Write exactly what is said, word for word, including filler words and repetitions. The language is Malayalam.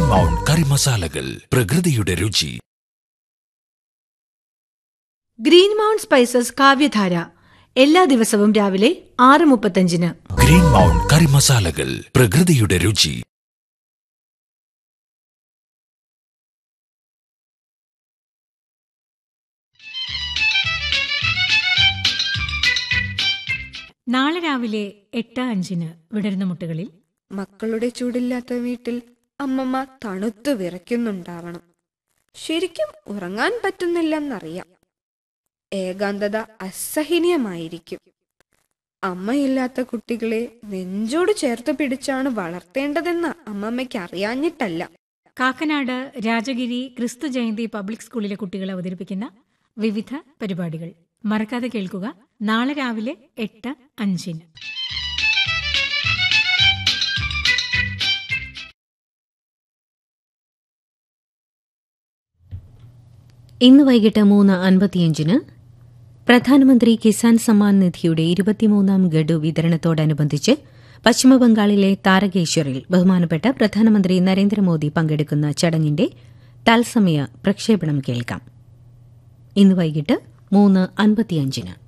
മൗണ്ട് കറി മസാലകൾ, പ്രകൃതിയുടെ രുചി. ഗ്രീൻ മൗണ്ട് സ്പൈസസ് കാവ്യധാര എല്ലാ ദിവസവും രാവിലെ ആറ് മുപ്പത്തഞ്ചിന്. ഗ്രീൻ മൗണ്ട് കറി മസാലകൾ, പ്രകൃതിയുടെ രുചി. നാളെ രാവിലെ എട്ട് അഞ്ചിന് വിടരുന്ന മുട്ടുകളിൽ മക്കളുടെ ചൂടില്ലാത്ത വീട്ടിൽ അമ്മമ്മ തണുത്തു വിറയ്ക്കുന്നുണ്ടാവണം. ശരിക്കും ഉറങ്ങാൻ പറ്റുന്നില്ലെന്നറിയാം. ഏകാന്തത അസഹനീയമായിരിക്കും. അമ്മയില്ലാത്ത കുട്ടികളെ നെഞ്ചോട് ചേർത്ത് പിടിച്ചാണ് വളർത്തേണ്ടതെന്ന് അമ്മമ്മയ്ക്ക് അറിയാഞ്ഞിട്ടല്ല. കാക്കനാട് രാജഗിരി ക്രിസ്തു ജയന്തി പബ്ലിക് സ്കൂളിലെ കുട്ടികൾ അവതരിപ്പിക്കുന്ന വിവിധ പരിപാടികൾ മറക്കാതെ കേൾക്കുക. നാളെ രാവിലെ എട്ട് അഞ്ചിന്. ഇന്ന് വൈകിട്ട് മൂന്ന് അൻപത്തിയഞ്ചിന് പ്രധാനമന്ത്രി കിസാൻ സമ്മാൻ നിധിയുടെ ഇരുപത്തിമൂന്നാം ഗഡു വിതരണത്തോടനുബന്ധിച്ച് പശ്ചിമബംഗാളിലെ താരകേശ്വറിൽ ബഹുമാനപ്പെട്ട പ്രധാനമന്ത്രി നരേന്ദ്രമോദി പങ്കെടുക്കുന്ന ചടങ്ങിന്റെ തത്സമയ പ്രക്ഷേപണം കേൾക്കാം. ഇന്ന് വൈകിട്ട് മൂന്ന് അൻപത്തിയഞ്ചിന്.